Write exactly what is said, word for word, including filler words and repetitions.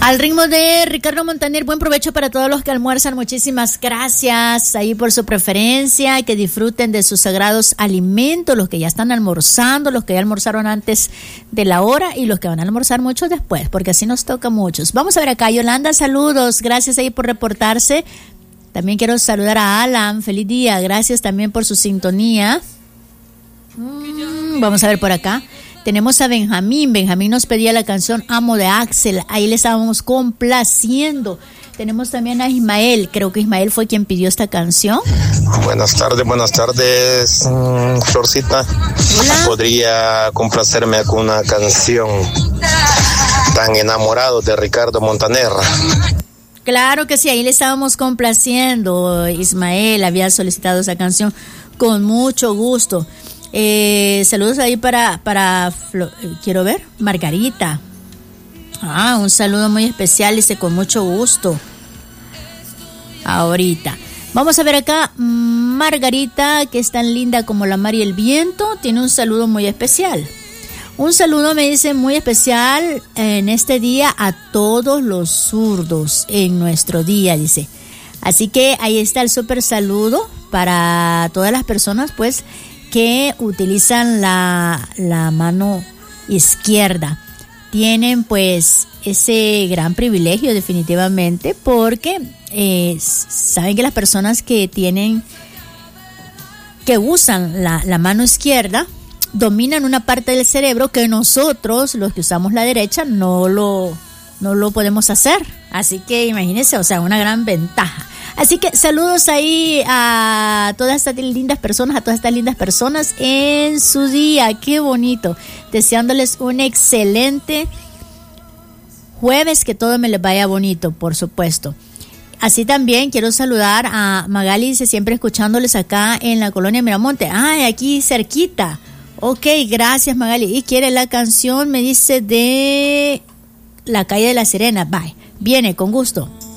Al ritmo de Ricardo Montaner, buen provecho para todos los que almuerzan. Muchísimas gracias ahí por su preferencia. Que disfruten de sus sagrados alimentos, los que ya están almorzando, los que ya almorzaron antes de la hora y los que van a almorzar mucho después, porque así nos toca a muchos. Vamos a ver acá, Yolanda, saludos. Gracias ahí por reportarse. También quiero saludar a Alan. Feliz día. Gracias también por su sintonía. Mm, vamos a ver por acá. Tenemos a Benjamín. Benjamín nos pedía la canción Amo de Axel. Ahí le estábamos complaciendo. Tenemos también a Ismael. Creo que Ismael fue quien pidió esta canción. Buenas tardes, buenas tardes, mm, Florcita. Hola. ¿Podría complacerme con una canción Tan Enamorado de Ricardo Montaner? Claro que sí, ahí le estábamos complaciendo. Ismael había solicitado esa canción con mucho gusto. Eh, saludos ahí para, para, quiero ver, Margarita. Ah, un saludo muy especial, dice, con mucho gusto. Ahorita. Vamos a ver acá, Margarita, que es tan linda como la mar y el viento, tiene un saludo muy especial. Un saludo, me dice, muy especial en este día a todos los zurdos en nuestro día, dice. Así que ahí está el súper saludo para todas las personas, pues, que utilizan la, la mano izquierda. Tienen pues ese gran privilegio definitivamente, porque eh, saben que las personas que tienen, que usan la, la mano izquierda, dominan una parte del cerebro que nosotros, los que usamos la derecha, no lo, no lo podemos hacer. Así que imagínense, o sea, una gran ventaja. Así que saludos ahí a todas estas lindas personas, a todas estas lindas personas en su día. Qué bonito. Deseándoles un excelente jueves, que todo me les vaya bonito, por supuesto. Así también quiero saludar a Magali, dice, siempre escuchándoles acá en la colonia Miramonte. Ah, aquí cerquita. Ok, gracias Magali. Y quiere la canción, me dice, de La Calle de la Sirena. Bye. Viene, con gusto.